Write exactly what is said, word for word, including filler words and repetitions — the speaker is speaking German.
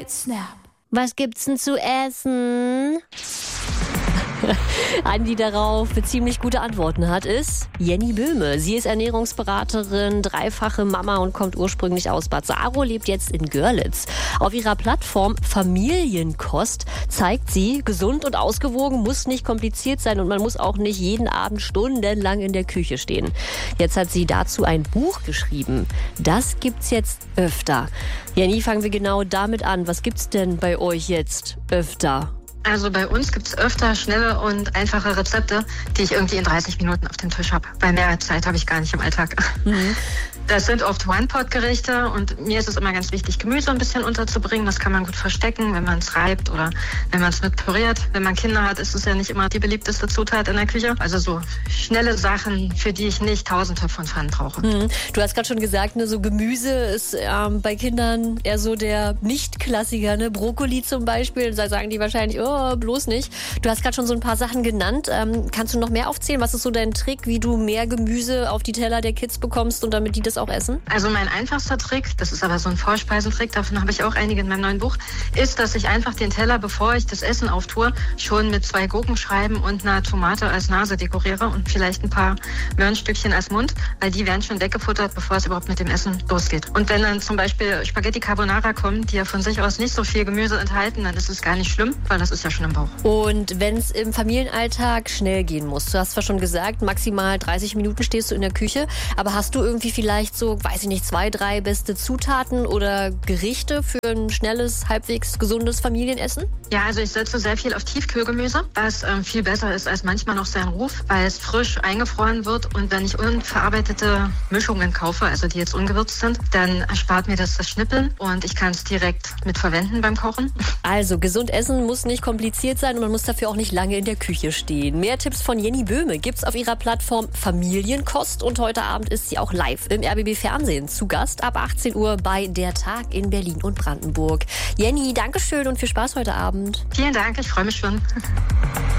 Snap. Was gibt's denn zu essen? An die darauf ziemlich gute Antworten hat, ist Jenny Böhme. Sie ist Ernährungsberaterin, dreifache Mama und kommt ursprünglich aus Bad Saro, lebt jetzt in Görlitz. Auf ihrer Plattform Familienkost zeigt sie, gesund und ausgewogen muss nicht kompliziert sein und man muss auch nicht jeden Abend stundenlang in der Küche stehen. Jetzt hat sie dazu ein Buch geschrieben. Das gibt's jetzt öfter. Jenny, fangen wir genau damit an. Was gibt's denn bei euch jetzt öfter? Also bei uns gibt es öfter schnelle und einfache Rezepte, die ich irgendwie in dreißig Minuten auf dem Tisch habe. Weil mehr Zeit habe ich gar nicht im Alltag. Mhm. Das sind oft One-Pot-Gerichte und mir ist es immer ganz wichtig, Gemüse ein bisschen unterzubringen. Das kann man gut verstecken, wenn man es reibt oder wenn man es mit püriert. Wenn man Kinder hat, ist es ja nicht immer die beliebteste Zutat in der Küche. Also so schnelle Sachen, für die ich nicht tausende von Pfannen brauche. Mhm. Du hast gerade schon gesagt, ne, so Gemüse ist ähm, bei Kindern eher so der Nicht-Klassiker. Ne? Brokkoli zum Beispiel, da sagen die wahrscheinlich, oh, bloß nicht. Du hast gerade schon so ein paar Sachen genannt. Ähm, kannst du noch mehr aufzählen? Was ist so dein Trick, wie du mehr Gemüse auf die Teller der Kids bekommst und damit die das auch essen? Also mein einfachster Trick, das ist aber so ein Vorspeisentrick, davon habe ich auch einige in meinem neuen Buch, ist, dass ich einfach den Teller, bevor ich das Essen auftue, schon mit zwei Gurkenscheiben und einer Tomate als Nase dekoriere und vielleicht ein paar Möhrenstückchen als Mund, weil die werden schon weggefuttert, bevor es überhaupt mit dem Essen losgeht. Und wenn dann zum Beispiel Spaghetti Carbonara kommen, die ja von sich aus nicht so viel Gemüse enthalten, dann ist es gar nicht schlimm, weil das ist ja schon im Bauch. Und wenn es im Familienalltag schnell gehen muss, du hast zwar schon gesagt, maximal dreißig Minuten stehst du in der Küche, aber hast du irgendwie vielleicht so, weiß ich nicht, zwei, drei beste Zutaten oder Gerichte für ein schnelles, halbwegs gesundes Familienessen? Ja, also ich setze sehr viel auf Tiefkühlgemüse, was ähm, viel besser ist als manchmal noch sein Ruf, weil es frisch eingefroren wird und wenn ich unverarbeitete Mischungen kaufe, also die jetzt ungewürzt sind, dann erspart mir das das Schnippeln und ich kann es direkt mit verwenden beim Kochen. Also gesund essen muss nicht kompliziert sein und man muss dafür auch nicht lange in der Küche stehen. Mehr Tipps von Jenny Böhme gibt's auf ihrer Plattform Familienkost und heute Abend ist sie auch live im R B B Fernsehen zu Gast ab achtzehn Uhr bei Der Tag in Berlin und Brandenburg. Jenny, Dankeschön und viel Spaß heute Abend. Vielen Dank, ich freue mich schon.